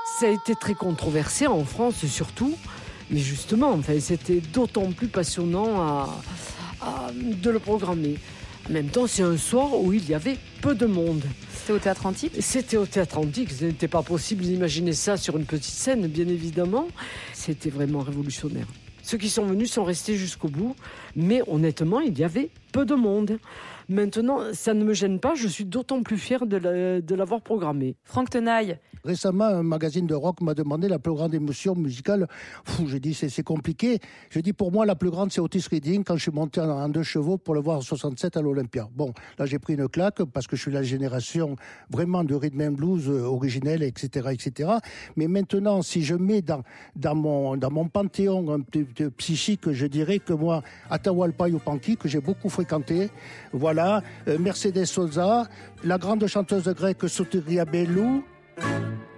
Ça a été très controversé en France surtout, mais justement, enfin, c'était d'autant plus passionnant de le programmer. En même temps, c'est un soir où il y avait peu de monde. C'était au Théâtre Antique ? C'était au Théâtre Antique. Ce n'était pas possible d'imaginer ça sur une petite scène, bien évidemment. C'était vraiment révolutionnaire. Ceux qui sont venus sont restés jusqu'au bout, mais honnêtement, il y avait peu de monde. Maintenant, ça ne me gêne pas, je suis d'autant plus fier de l'avoir programmé. Franck Tenaille. Récemment, un magazine de rock m'a demandé la plus grande émotion musicale. J'ai dit, c'est compliqué. J'ai dit, pour moi, la plus grande, c'est Otis Redding, quand je suis monté en 2 chevaux pour le voir en 67 à l'Olympia. Bon, là, j'ai pris une claque parce que je suis la génération vraiment de rhythm and blues originel, etc., etc. Mais maintenant, si je mets dans mon panthéon un peu psychique, je dirais que moi, Atahualpa Yupanqui, que j'ai beaucoup fréquenté, voilà, Mercedes Sosa, la grande chanteuse grecque Sotiria Bellou,